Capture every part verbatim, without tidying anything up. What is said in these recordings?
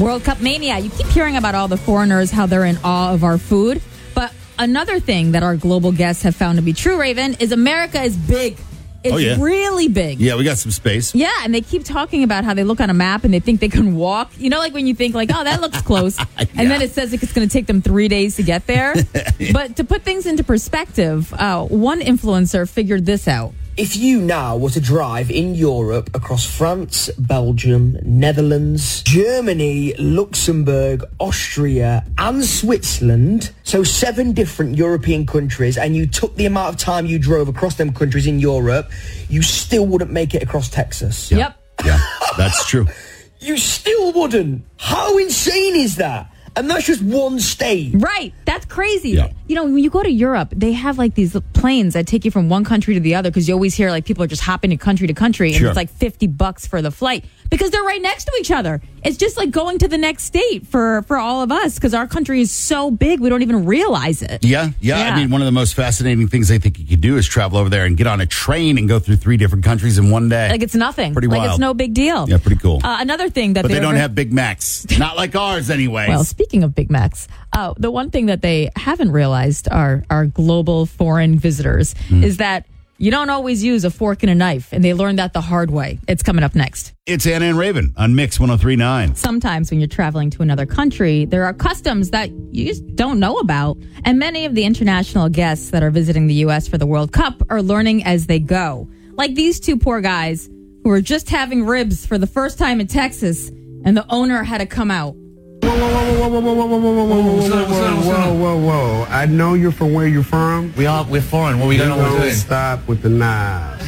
World Cup mania. You keep hearing about all the foreigners, how they're in awe of our food. But another thing that our global guests have found to be true, Raven, is America is big. It's oh, yeah. really big. Yeah, we got some space. Yeah, and they keep talking about how they look on a map and they think they can walk. You know, like when you think like, oh, that looks close. yeah. And then it says like it's going to take them three days to get there. But to put things into perspective, uh, one influencer figured this out. If you now were to drive in Europe across France, Belgium, Netherlands, Germany, Luxembourg, Austria, and Switzerland, so seven different European countries, and you took the amount of time you drove across them countries in Europe, you still wouldn't make it across Texas. Yeah. Yep. Yeah, that's true. You still wouldn't. How insane is that? And that's just one state. Right. That's crazy. Yeah. You know, when you go to Europe, they have like these planes that take you from one country to the other because you always hear like people are just hopping to country to country and Sure. it's like fifty bucks for the flight because they're right next to each other. It's just like going to the next state for, for all of us because our country is so big we don't even realize it. Yeah, yeah, Yeah. I mean, one of the most fascinating things I think you could do is travel over there and get on a train and go through three different countries in one day. Like it's nothing. Pretty like wild. it's no big deal. Yeah, pretty cool. Uh, another thing that but they they're don't very- have Big Macs. Not like ours, anyways. Well, speaking of Big Macs, uh, the one thing that they haven't realized, our, our global foreign visitors, Mm. is that you don't always use a fork and a knife, and they learned that the hard way. It's coming up next. It's Anna and Raven on Mix one oh three point nine. Sometimes when you're traveling to another country, there are customs that you just don't know about. And many of the international guests that are visiting the U S for the World Cup are learning as they go. Like these two poor guys who are just having ribs for the first time in Texas, and the owner had to come out. Whoa, whoa, whoa, whoa, whoa, whoa, whoa, whoa, whoa, whoa, whoa, whoa, whoa, whoa. I know you're from where you're from. We are. We're foreign. What we don't know what we're doing. Stop with the knives.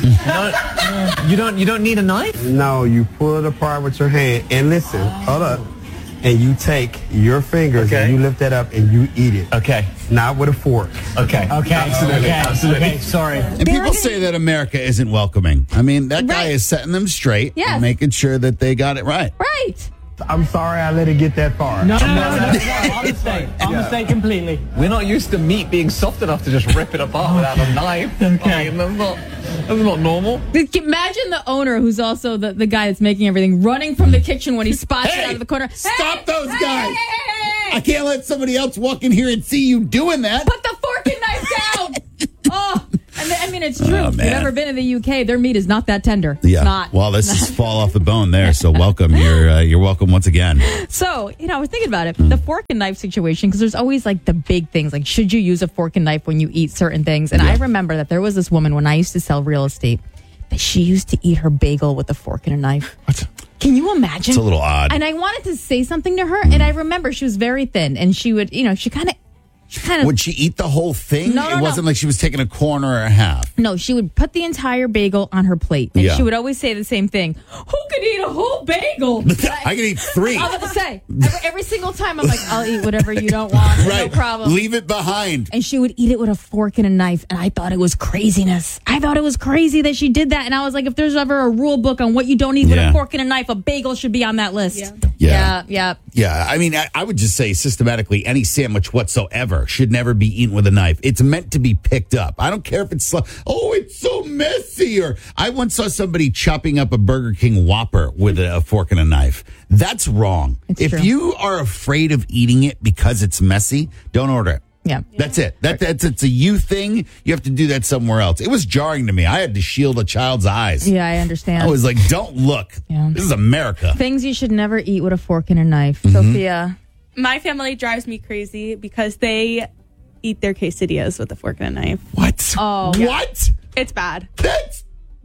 No, you don't. You don't need a knife. No, you pull it apart with your hand. And listen, hold up. And you take your fingers Okay. and you lift that up and you eat it. Okay. Not with a fork. Okay. Okay. Absolutely. Okay. Absolutely. Okay. Sorry. And people say that America isn't welcoming. I mean, that guy Right. is setting them straight Yes. and making sure that they got it right. Right. I'm sorry I let it get that far. No, no, no, no, no. I'm mistake. I'm mistake completely. We're not used to meat being soft enough to just rip it apart without a knife. Okay. That's not. That's not normal. Imagine the owner, who's also the, the guy that's making everything, running from the kitchen when he spots it Hey, out of the corner. stop Hey, those hey, guys. hey, hey, hey, I can't let somebody else walk in here and see you doing that. Put the fork and knife down. Oh, and I mean, it's true. Oh, if you've man. ever been in the U K, their meat is not that tender. Yeah. It's not. Well, this is fall off the bone there. So welcome. You're uh, you're welcome once again. So, you know, I was thinking about Hmm. it. The fork and knife situation, because there's always like the big things, like should you use a fork and knife when you eat certain things? And Yeah. I remember that there was this woman when I used to sell real estate that she used to eat her bagel with a fork and a knife. What? Can you imagine? It's a little odd. And I wanted to say something to her, and I remember she was very thin, and she would, you know, she kind of, she kind of. Would she eat the whole thing? No, no, it wasn't no. like she was taking a corner or a half. No, she would put the entire bagel on her plate, and Yeah. she would always say the same thing: "Who could eat a whole bagel?" I can eat three. I was about to say every, every single time I'm like, "I'll eat whatever you don't want, no Right. problem." Leave it behind. And she would eat it with a fork and a knife, and I thought it was craziness. I thought it was crazy that she did that, and I was like, if there's ever a rule book on what you don't eat with Yeah. a fork and a knife, a bagel should be on that list. Yeah, Yeah. yeah, yeah. Yeah, I mean, I, I would just say systematically, any sandwich whatsoever should never be eaten with a knife. It's meant to be picked up. I don't care if it's, sl- oh, it's so messy. Or I once saw somebody chopping up a Burger King Whopper with a, a fork and a knife. That's wrong. It's if true. you are afraid of eating it because it's messy, don't order it. Yeah. That's it. That, that's it's a you thing. You have to do that somewhere else. It was jarring to me. I had to shield a child's eyes. Yeah, I understand. I was like, don't look. Yeah. This is America. Things you should never eat with a fork and a knife. Mm-hmm. Sophia. My family drives me crazy because they eat their quesadillas with a fork and a knife. What? Oh. What? It's bad. That's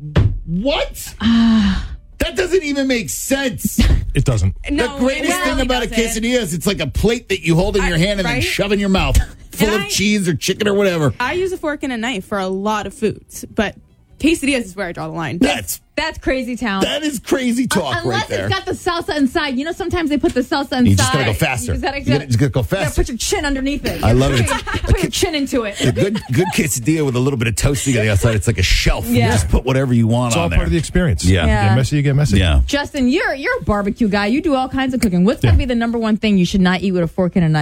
what? That doesn't even make sense. It doesn't. No, the greatest it thing really about doesn't. a quesadilla is it's like a plate that you hold in your I- hand and then right? shove in your mouth, full And of I- cheese or chicken or whatever. I use a fork and a knife for a lot of foods, but quesadillas is where I draw the line. That's That's crazy town. that is crazy talk Unless right there. it's got the salsa inside. You know, sometimes they put the salsa inside. You just gotta go faster. You just gotta, You gotta- you gotta go You gotta faster. put your chin underneath it. I love it. Put your chin into it. A good good quesadilla with a little bit of toasting on the outside. It's like a shelf. You Yeah. just put whatever you want It's all on part there. of the experience. Yeah. Yeah. You get messy, you get messy. Yeah. Justin, you're you're a barbecue guy. You do all kinds of cooking. What's Yeah. gonna be the number one thing you should not eat with a fork and a knife?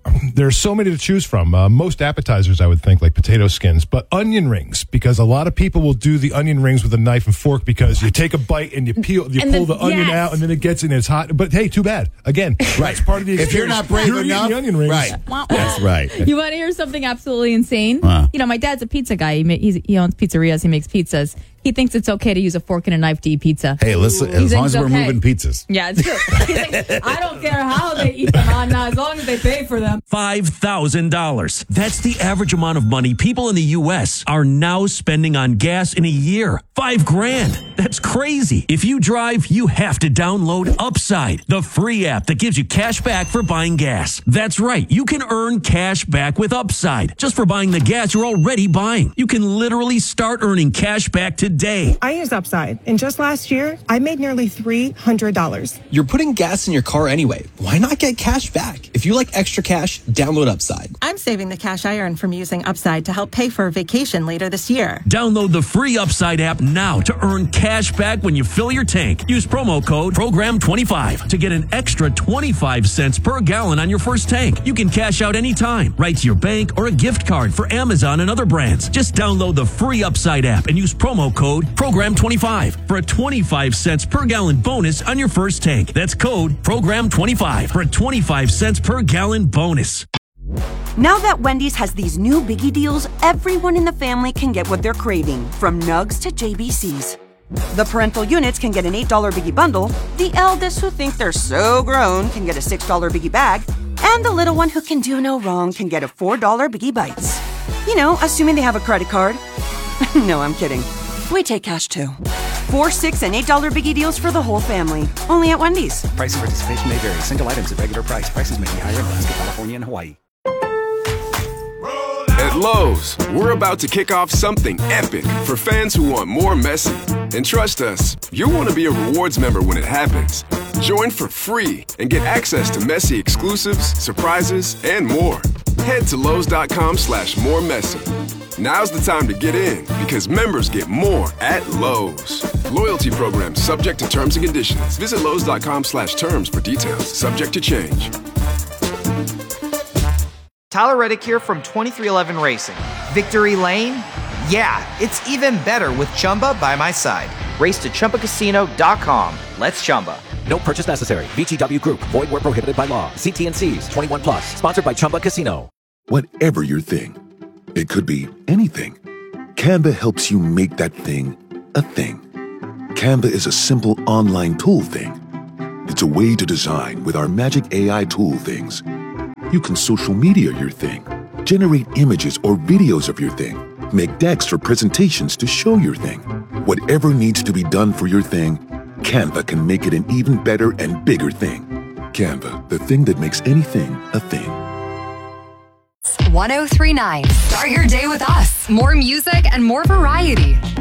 there's so many to choose from. Uh, most appetizers, I would think, like potato skins, but onion rings, because a lot of people will do the onion rings with a knife and fork because you take a bite and you peel, you And pull then- the onion yes. out, and then it gets in. It's hot, but hey, too bad. Again, that's part of the experience. If you're not brave You're eating enough, the onion rings. right? That's right. You want to hear something absolutely insane? Wow. You know, my dad's a pizza guy. He, ma- he's, he owns pizzerias. He makes pizzas. He thinks it's okay to use a fork and a knife to eat pizza. Hey, listen, He as long thinks as we're okay. moving pizzas. Yeah, it's true. He's like, I don't care how they eat them, on, as long as they pay for them. five thousand dollars. That's the average amount of money people in the U S are now spending on gas in a year. Five grand. That's crazy. If you drive, you have to download Upside, the free app that gives you cash back for buying gas. That's right. You can earn cash back with Upside just for buying the gas you're already buying. You can literally start earning cash back today. I use Upside, and just last year, I made nearly three hundred dollars. You're putting gas in your car anyway. Why not get cash back? If you like extra cash, download Upside. I'm saving the cash I earn from using Upside to help pay for a vacation later this year. Download the free Upside app now to earn cash back when you fill your tank. Use promo code program twenty-five to get an extra twenty-five cents per gallon on your first tank. You can cash out anytime, right to your bank or a gift card for Amazon and other brands. Just download the free Upside app and use promo code program twenty-five for a twenty-five cents per gallon bonus on your first tank. That's code program twenty-five for a twenty-five cents per gallon bonus. Now that Wendy's has these new biggie deals, everyone in the family can get what they're craving, from nugs to J B Cs. The parental units can get an eight dollar biggie bundle, the eldest who think they're so grown can get a six dollar biggie bag, and the little one who can do no wrong can get a four dollar biggie bites. You know, assuming they have a credit card. No, I'm kidding. We take cash too. Four, six, and eight dollar biggie deals for the whole family. Only at Wendy's. Price and participation may vary. Single items at regular price. Prices may be higher in Alaska, California, and Hawaii. At Lowe's, we're about to kick off something epic for fans who want more Messi. And trust us, you'll want to be a rewards member when it happens. Join for free and get access to Messi exclusives, surprises, and more. Head to Lowe's.com slash more Messi. Now's the time to get in because members get more at Lowe's. Loyalty program subject to terms and conditions. Visit Lowe's.com slash terms for details. Subject to change. Tyler Reddick here from twenty-three eleven Racing. Victory Lane? Yeah, it's even better with Chumba by my side. Race to Chumba Casino dot com. Let's Chumba. No purchase necessary. V G W Group. Void where prohibited by law. See T and C's. twenty-one plus. Sponsored by Chumba Casino. Whatever your thing, it could be anything. Canva helps you make that thing a thing. Canva is a simple online tool thing. It's a way to design with our magic A I tool things. You can social media your thing, generate images or videos of your thing, make decks or presentations to show your thing. Whatever needs to be done for your thing, Canva can make it an even better and bigger thing. Canva, the thing that makes anything a thing. one oh three point nine. Start your day with us. More music and more variety.